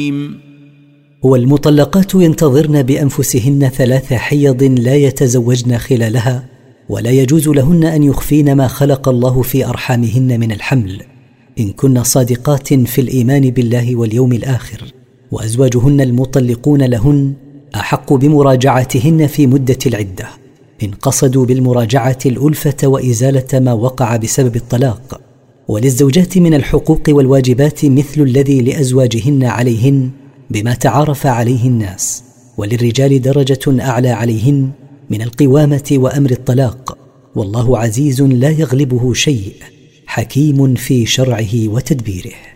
والمطلقات ينتظرن بأنفسهن 3 حيض لا يتزوجن خلالها، ولا يجوز لهن أن يخفين ما خلق الله في أرحامهن من الحمل، إن كن صادقات في الإيمان بالله واليوم الآخر. وأزواجهن المطلقون لهن أحق بمراجعتهن في مدة العدة، إن قصدوا بالمراجعة الألفة وإزالة ما وقع بسبب الطلاق. وللزوجات من الحقوق والواجبات مثل الذي لأزواجهن عليهن بما تعارف عليه الناس، وللرجال درجة أعلى عليهن من القوامة وأمر الطلاق. والله عزيز لا يغلبه شيء، حكيم في شرعه وتدبيره.